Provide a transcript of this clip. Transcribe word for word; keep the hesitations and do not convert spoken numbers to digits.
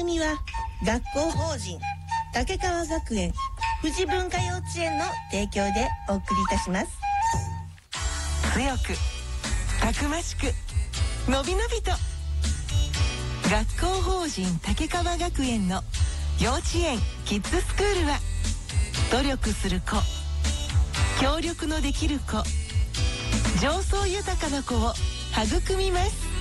組は学校法人竹川学園富士文化幼稚園の提供でお送りいたします。 強くたくましくのびのびと、学校法人竹川学園の幼稚園キッズスクールは、努力する子、協力のできる子、情操豊かな子を育みます。